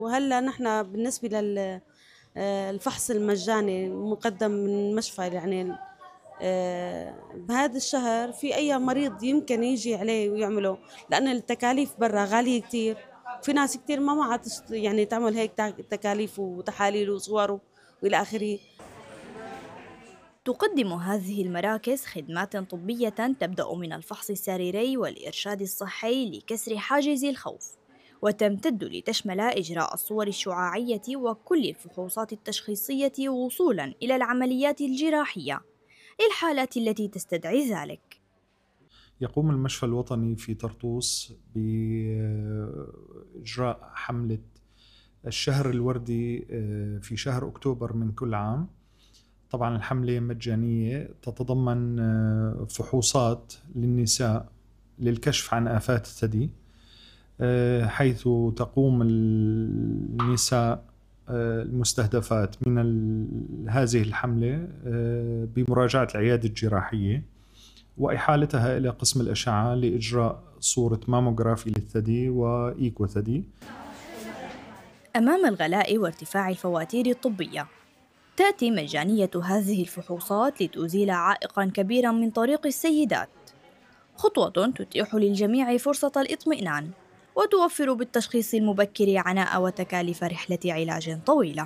وهلا نحن بالنسبة للفحص المجاني مقدم من مشفى، يعني بهذا الشهر في أي مريض يمكن يجي عليه ويعمله، لأن التكاليف برا غالية كتير. في ناس كتير ما معها يعني تعمل هيك تكاليف وتحاليل وصور وإلى آخره. تقدم هذه المراكز خدمات طبية تبدأ من الفحص السريري والإرشاد الصحي لكسر حاجز الخوف، وتمتد لتشمل إجراء الصور الشعاعية وكل الفحوصات التشخيصية وصولاً إلى العمليات الجراحية للحالات التي تستدعي ذلك. يقوم المشفى الوطني في طرطوس بإجراء حملة الشهر الوردي في شهر أكتوبر من كل عام. طبعا الحملة مجانية، تتضمن فحوصات للنساء للكشف عن آفات الثدي، حيث تقوم النساء المستهدفات من هذه الحملة بمراجعة العيادة الجراحية وإحالتها إلى قسم الأشعة لإجراء صورة ماموغرافي للثدي وإيكو ثدي. أمام الغلاء وارتفاع الفواتير الطبية، تأتي مجانية هذه الفحوصات لتزيل عائقاً كبيراً من طريق السيدات، خطوة تتيح للجميع فرصة الإطمئنان وتوفر بالتشخيص المبكر عناء وتكاليف رحلة علاج طويلة.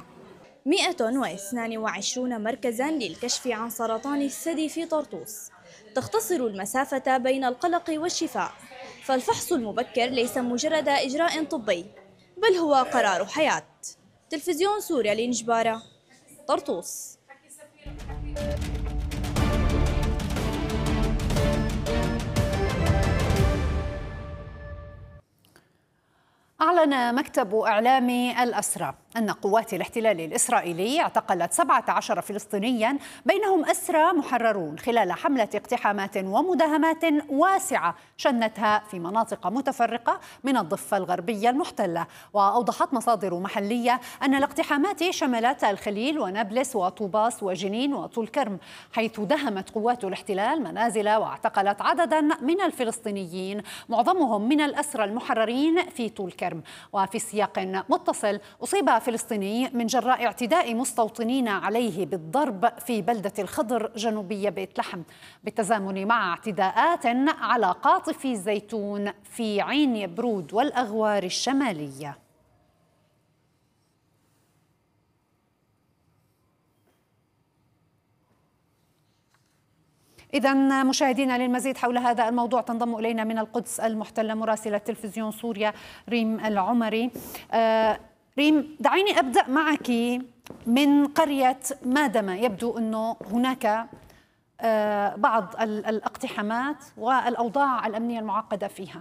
122 مركزاً للكشف عن سرطان الثدي في طرطوس تختصر المسافة بين القلق والشفاء، فالفحص المبكر ليس مجرد إجراء طبي بل هو قرار حياة. تلفزيون سوريا لنجبارة، طرطوس. أعلن مكتب إعلام الأسرى أن قوات الاحتلال الإسرائيلي اعتقلت 17 فلسطينيا بينهم أسرى محررون خلال حملة اقتحامات ومداهمات واسعة شنتها في مناطق متفرقة من الضفة الغربية المحتلة. وأوضحت مصادر محلية أن الاقتحامات شملت الخليل ونابلس وطوباس وجنين وطول كرم، حيث دهمت قوات الاحتلال منازل واعتقلت عددا من الفلسطينيين معظمهم من الأسرى المحررين في طول كرم. وفي سياق متصل، أصيب فلسطيني من جراء اعتداء مستوطنين عليه بالضرب في بلدة الخضر جنوبية بيت لحم، بالتزامن مع اعتداءات على قاطف الزيتون في عين يبرود والأغوار الشمالية. إذا مشاهدينا، للمزيد حول هذا الموضوع تنضم إلينا من القدس المحتلة مراسلة تلفزيون سوريا ريم العمري. ريم، دعيني أبدأ معك من قرية مادمة. يبدو أنه هناك بعض الاقتحامات والأوضاع الأمنية المعقدة فيها.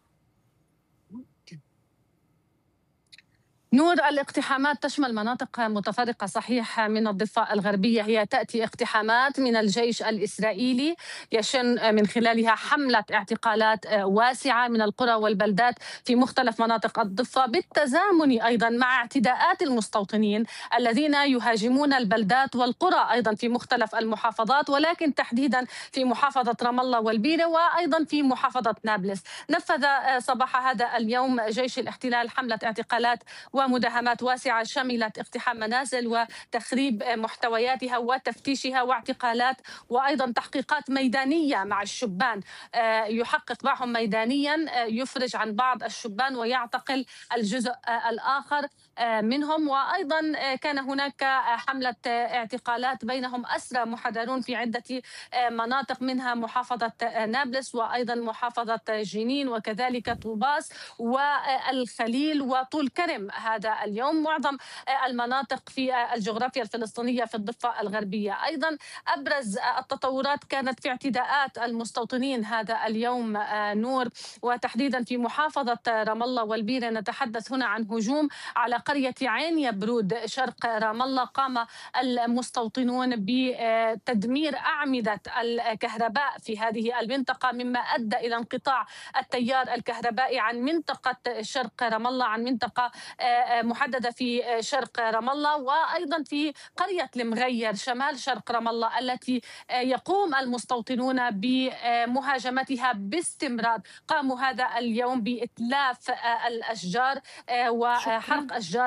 نور، الاقتحامات تشمل مناطق متفرقة صحيح من الضفة الغربية. هي تأتي اقتحامات من الجيش الإسرائيلي يشن من خلالها حملة اعتقالات واسعة من القرى والبلدات في مختلف مناطق الضفة، بالتزامن أيضا مع اعتداءات المستوطنين الذين يهاجمون البلدات والقرى أيضا في مختلف المحافظات، ولكن تحديدا في محافظة رام الله والبيرة وأيضا في محافظة نابلس. نفذ صباح هذا اليوم جيش الاحتلال حملة اعتقالات ومداهمات واسعة شملت اقتحام منازل وتخريب محتوياتها وتفتيشها واعتقالات وأيضا تحقيقات ميدانية مع الشبان. يحقق معهم ميدانيا، يفرج عن بعض الشبان ويعتقل الجزء الآخر منهم. وأيضا كان هناك حملة اعتقالات بينهم أسرى محررون في عدة مناطق، منها محافظة نابلس وأيضا محافظة جنين وكذلك طوباس والخليل وطول كرم. هذا اليوم معظم المناطق في الجغرافيا الفلسطينية في الضفة الغربية. أيضا أبرز التطورات كانت في اعتداءات المستوطنين هذا اليوم نور، وتحديدا في محافظة رام الله والبيرة. نتحدث هنا عن هجوم على قرية عين يبرود شرق رام الله. قام المستوطنون بتدمير أعمدة الكهرباء في هذه المنطقة، مما أدى إلى انقطاع التيار الكهربائي عن منطقة شرق رام الله، عن منطقة محددة في شرق رام الله وأيضا في قرية المغير شمال شرق رام الله، التي يقوم المستوطنون بمهاجمتها باستمرار. قاموا هذا اليوم بإتلاف الأشجار وحرق أشجار